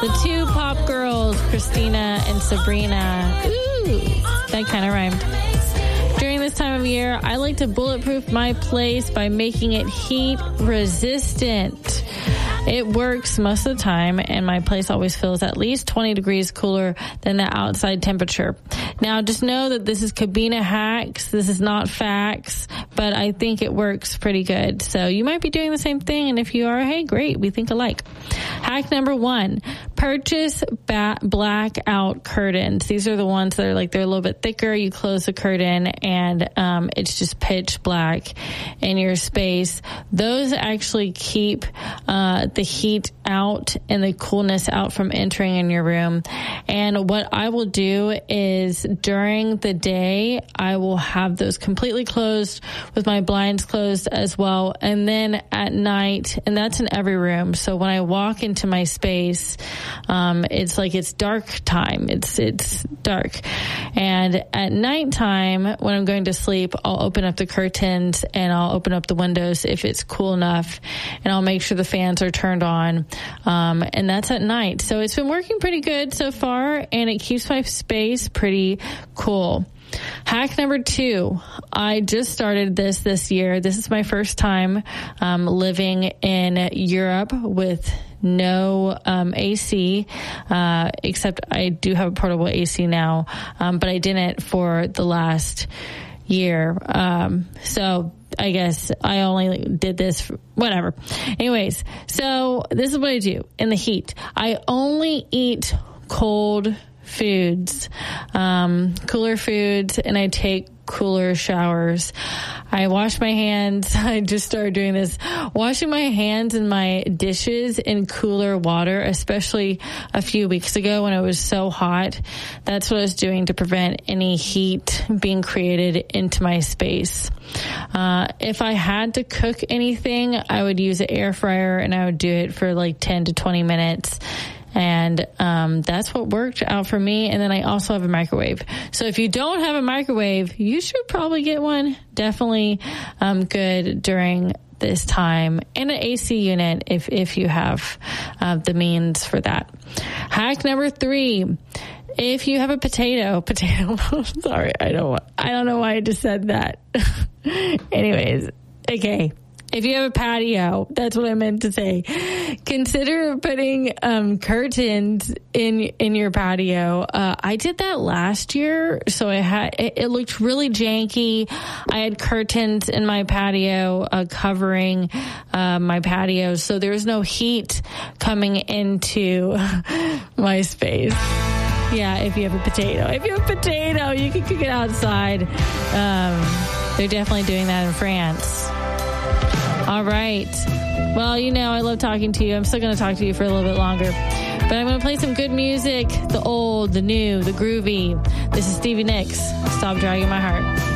The two pop girls, Christina and Sabrina. Ooh, that kind of rhymed. During this time of year, I like to bulletproof my place by making it heat resistant. It works most of the time, and my place always feels at least 20 degrees cooler than the outside temperature. Now, just know that this is Cabina hacks. This is not facts, but I think it works pretty good. So you might be doing the same thing, and if you are, hey, great, we think alike. Hack number 1, purchase blackout curtains. These are the ones that are like, they're a little bit thicker. You close the curtain, and it's just pitch black in your space. Those actually keep the heat out and the coolness out from entering in your room. And what I will do is during the day, I will have those completely closed with my blinds closed as well. And then at night, and that's in every room. So when I walk into my space, it's like it's dark time. It's dark. And at nighttime, when I'm going to sleep, I'll open up the curtains and I'll open up the windows if it's cool enough, and I'll make sure the fans are turned on. And that's at night. So it's been working pretty good so far, and it keeps my space pretty cool. Hack number 2, I just started this year. This is my first time living in Europe with no AC, except I do have a portable AC now, but I didn't for the last year. So I guess I only did this, whatever. Anyways, so this is what I do in the heat. I only eat cold foods, cooler foods, and I take cooler showers. I wash my hands. I just started doing this, washing my hands and my dishes in cooler water, especially a few weeks ago when it was so hot. That's what I was doing to prevent any heat being created into my space. If I had to cook anything, I would use an air fryer, and I would do it for like 10 to 20 minutes. And that's what worked out for me. And then I also have a microwave. So if you don't have a microwave, you should probably get one. Definitely good during this time. And an AC unit if you have the means for that. Hack number 3. If you have a potato, sorry, I don't know why I just said that. Anyways, okay. If you have a patio, that's what I meant to say. Consider putting curtains in your patio. I did that last year, so it looked really janky. I had curtains in my patio covering my patio, so there was no heat coming into my space. Yeah, if you have a potato. If you have a potato, you can cook it outside. They're definitely doing that in France. All right. Well, I love talking to you. I'm still going to talk to you for a little bit longer. But I'm going to play some good music, the old, the new, the groovy. This is Stevie Nicks. Stop Dragging My Heart.